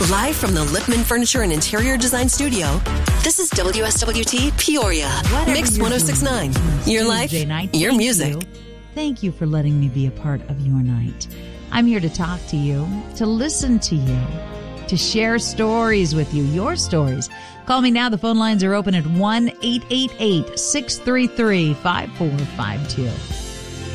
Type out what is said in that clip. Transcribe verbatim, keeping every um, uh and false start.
Live from the Lipman Furniture and Interior Design Studio, this is W S W T Peoria. Whatever Mix one oh six point nine. Your life, night, your music. You. Thank you for letting me be a part of your night. I'm here to talk to you, to listen to you, to share stories with you, your stories. Call me now. The phone lines are open at one eight eight eight, six three three, five four five two.